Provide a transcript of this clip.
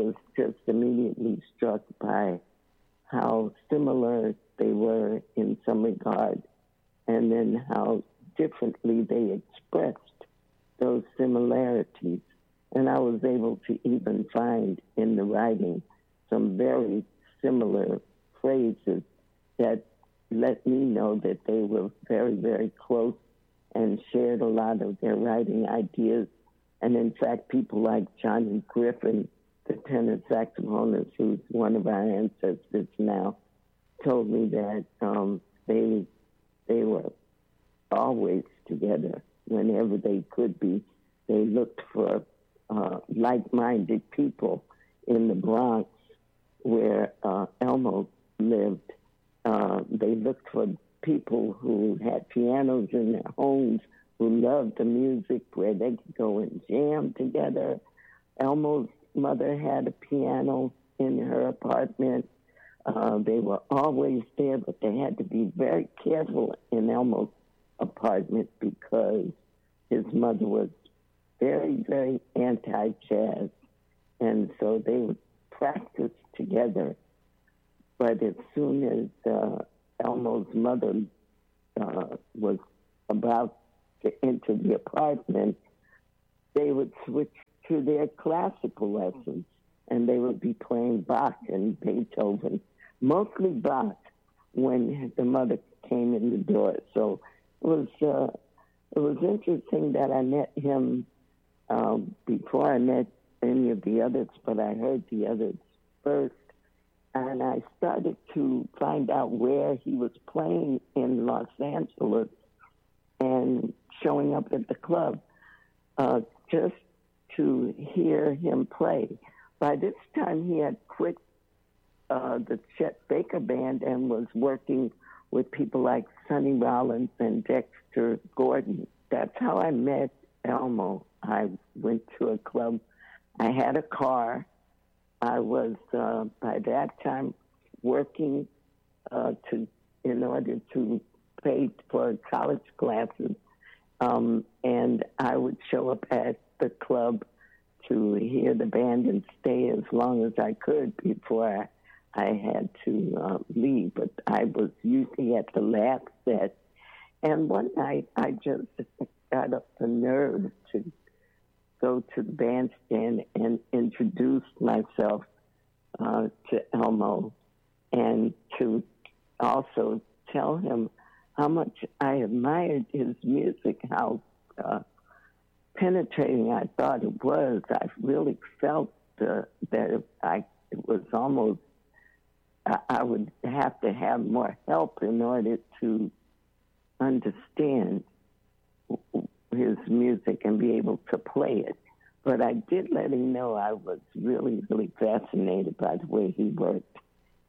was just immediately struck by how similar they were in some regard, and then how differently they expressed those similarities. And I was able to even find in the writing some very similar phrases that let me know that they were very, very close and shared a lot of their writing ideas. And in fact, people like Johnny Griffin, the tenor saxophonist, who's one of our ancestors now, told me that they were always together whenever they could be. They looked for like-minded people in the Bronx where Elmo lived. They looked for people who had pianos in their homes, who loved the music, where they could go and jam together. Elmo's mother had a piano in her apartment. They were always there, but they had to be very careful in Elmo's apartment because his mother was very, very anti-jazz. And so they would practice together. But as soon as Elmo's mother was about to enter the apartment, they would switch to their classical lessons, and they would be playing Bach and Beethoven, mostly Bach, when the mother came in the door. So it was interesting that I met him before I met any of the others, but I heard the others first. And I started to find out where he was playing in Los Angeles and showing up at the club just to hear him play. By this time, he had quit the Chet Baker Band and was working with people like Sonny Rollins and Dexter Gordon. That's how I met Elmo. I went to a club. I had a car. I was, by that time, working in order to pay for college classes. And I would show up at the club to hear the band and stay as long as I could before I had to leave. But I was usually at the last set. And one night I just got up the nerve to go to the bandstand and introduce myself to Elmo, and to also tell him how much I admired his music, how penetrating I thought it was. I really felt that it was almost, I would have to have more help in order to understand his music and be able to play it. But I did let him know I was really, really fascinated by the way he worked.